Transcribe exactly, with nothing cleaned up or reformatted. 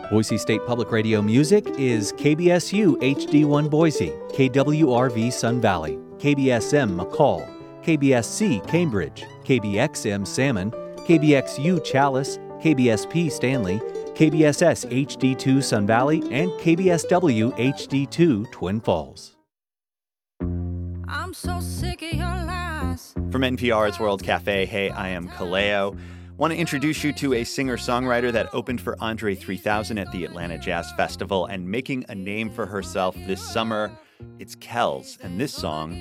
Boise State Public Radio music is K B S U H D one Boise, K W R V Sun Valley, K B S M McCall, K B S C Cambridge, K B X M Salmon, K B X U Chalice, K B S P Stanley, K B S S H D two Sun Valley, and K B S W H D two Twin Falls. I'm so sick of your lies. From N P R's World Cafe, hey, I am Kaleo. Want to introduce you to a singer-songwriter that opened for Andre three thousand at the Atlanta Jazz Festival and making a name for herself this summer. It's Kells, and this song